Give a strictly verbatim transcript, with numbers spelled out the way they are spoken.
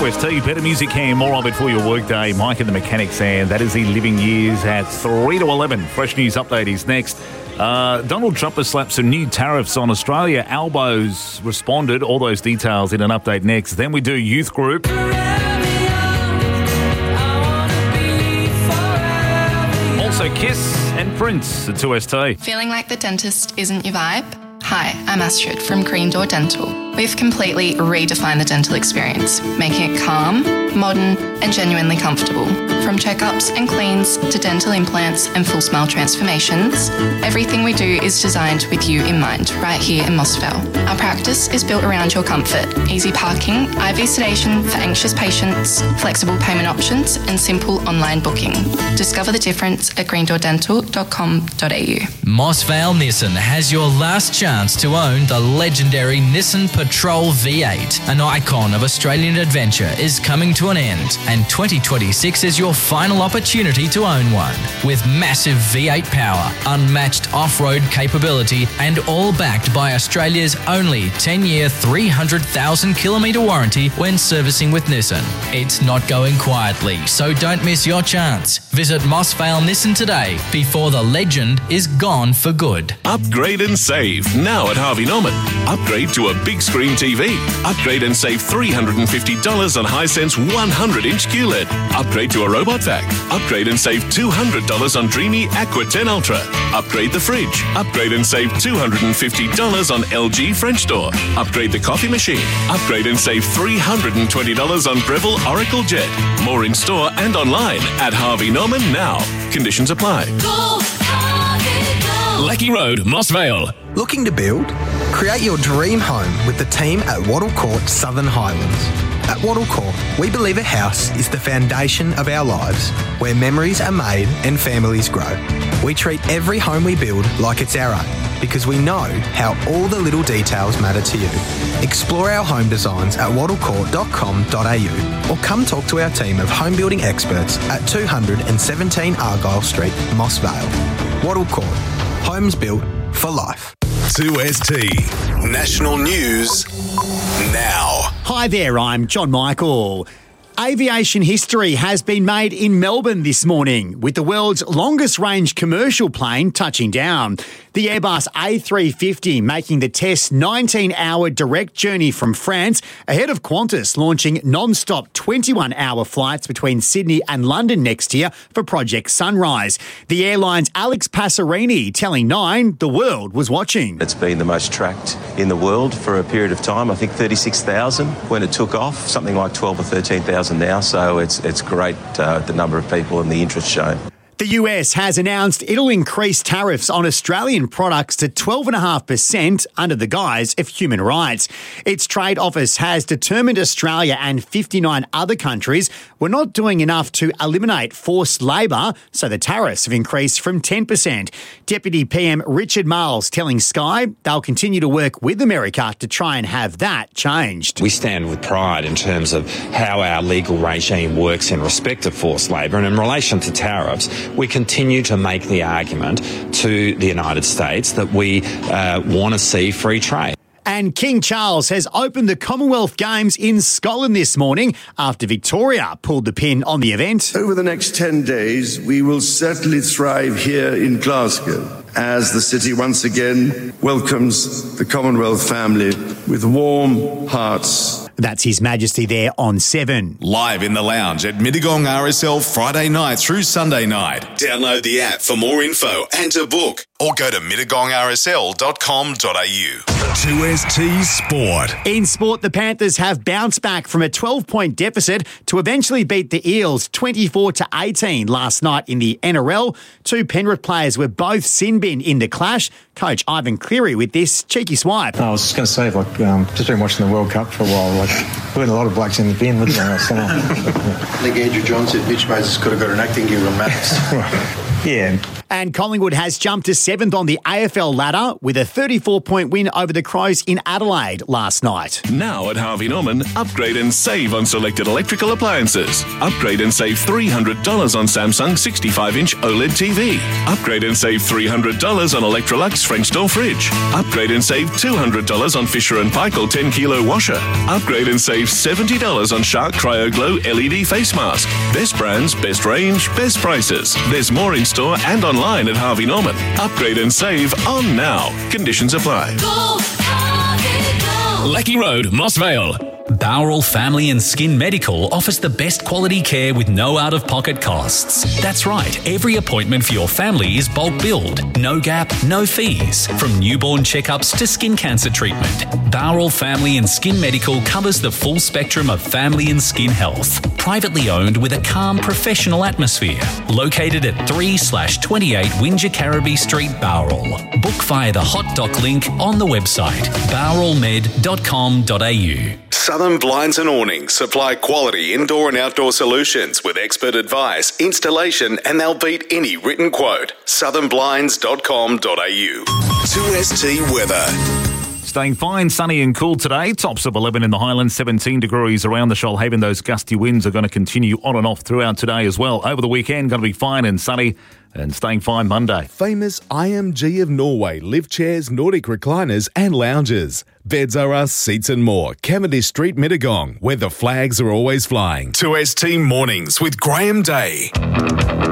two S T, better music and more of it for your workday. Mike and the Mechanics, and that is the Living Years at three to eleven. Fresh news update is next. Uh, Donald Trump has slapped some new tariffs on Australia. Albo's responded. All those details in an update next. Then we do Youth Group. Also Kiss and Prince at two S T. Feeling like the dentist isn't your vibe? Hi, I'm Astrid from Green Door Dental. We've completely redefined the dental experience, making it calm, modern and genuinely comfortable. From checkups and cleans to dental implants and full smile transformations, everything we do is designed with you in mind right here in Moss Vale. Our practice is built around your comfort. Easy parking, I V sedation for anxious patients, flexible payment options and simple online booking. Discover the difference at green door dental dot com dot a u. Moss Vale Nissan has your last chance to own the legendary Nissan Patrol V eight. An icon of Australian adventure is coming to an end, and twenty twenty-six is your final opportunity to own one. With massive V eight power, unmatched off-road capability, and all backed by Australia's only ten-year, three hundred thousand kilometre warranty when servicing with Nissan. It's not going quietly, so don't miss your chance. Visit Moss Vale Nissan today before the legend is gone for good. Upgrade and save now at Harvey Norman. Upgrade to a big screen T V. Upgrade and save three hundred fifty dollars on Hisense one hundred inch Q L E D. Upgrade to a robot vac. Upgrade and save two hundred dollars on Dreamy Aqua ten Ultra. Upgrade the fridge. Upgrade and save two hundred fifty dollars on L G French door. Upgrade the coffee machine. Upgrade and save three hundred twenty dollars on Breville Oracle Jet. More in store and online at Harvey Norman now. Conditions apply. Go, Harvey, go. Lecky Road, Moss Vale. Looking to build? Create your dream home with the team at Wattle Court Southern Highlands. At Wattle Court, we believe a house is the foundation of our lives, where memories are made and families grow. We treat every home we build like it's our own, because we know how all the little details matter to you. Explore our home designs at wattle court dot com dot a u or come talk to our team of home building experts at two hundred seventeen Argyle Street, Moss Vale. Wattle Court, homes built for life. two S T National News now. Hi there, I'm John Michael. Aviation history has been made in Melbourne this morning, with the world's longest range commercial plane touching down. The Airbus A three fifty making the test nineteen hour direct journey from France ahead of Qantas launching non-stop twenty-one hour flights between Sydney and London next year for Project Sunrise. The airline's Alex Passerini telling Nine the world was watching. It's been the most tracked in the world for a period of time. I think thirty-six thousand when it took off, something like twelve or thirteen thousand now. So it's it's great, uh, the number of people and the interest shown. The U S has announced it'll increase tariffs on Australian products to twelve point five percent under the guise of human rights. Its trade office has determined Australia and fifty-nine other countries were not doing enough to eliminate forced labour, so the tariffs have increased from ten percent. Deputy P M Richard Marles telling Sky they'll continue to work with America to try and have that changed. We stand with pride in terms of how our legal regime works in respect of forced labour, and in relation to tariffs, we continue to make the argument to the United States that we uh, want to see free trade. And King Charles has opened the Commonwealth Games in Scotland this morning after Victoria pulled the pin on the event. Over the next ten days, we will certainly thrive here in Glasgow as the city once again welcomes the Commonwealth family with warm hearts. That's His Majesty there on seven. Live in the lounge at Mittagong R S L Friday night through Sunday night. Download the app for more info and to book, or go to mittagong r s l dot com dot a u. two S T Sport. In sport, the Panthers have bounced back from a twelve point deficit to eventually beat the Eels twenty-four to eighteen last night in the N R L. Two Penrith players were both sin bin in the clash. Coach Ivan Cleary with this cheeky swipe. I was just going to say, like, um, just been watching the World Cup for a while. Like, we had a lot of blokes in the bin, wasn't there? So, I think Andrew John said Mitch Moses could have got an acting gig on Max. Yeah. And Collingwood has jumped to seventh on the A F L ladder with a thirty-four point win over the Crows in Adelaide last night. Now at Harvey Norman, upgrade and save on selected electrical appliances. Upgrade and save three hundred dollars on Samsung sixty-five inch OLED T V. Upgrade and save three hundred dollars on Electrolux French door fridge. Upgrade and save two hundred dollars on Fisher and Paykel ten kilo washer. Upgrade and save seventy dollars on Shark Cryo Glow L E D face mask. Best brands, best range, best prices. There's more in store and online at Harvey Norman. Upgrade and save on now. Conditions apply. Go, Harvey, go. Lecky Road, Moss Vale. Bowral Family and Skin Medical offers the best quality care with no out-of-pocket costs. That's right, every appointment for your family is bulk billed. No gap, no fees. From newborn checkups to skin cancer treatment, Bowral Family and Skin Medical covers the full spectrum of family and skin health. Privately owned with a calm, professional atmosphere. Located at three slash twenty-eight Windsor Carraby Street, Bowral. Book via the hot doc link on the website, bowral med dot com dot a u. Southern Blinds and Awnings supply quality indoor and outdoor solutions with expert advice, installation, and they'll beat any written quote. southern blinds dot com dot a u. two S T weather. Staying fine, sunny and cool today. Tops of eleven in the Highlands, seventeen degrees around the Shoalhaven. Those gusty winds are going to continue on and off throughout today as well. Over the weekend, going to be fine and sunny and staying fine Monday. Famous I M G of Norway lift chairs, Nordic recliners and lounges. Beds are us, seats and more. Cavendish Street, Mittagong, where the flags are always flying. two S T Mornings with Graham Day.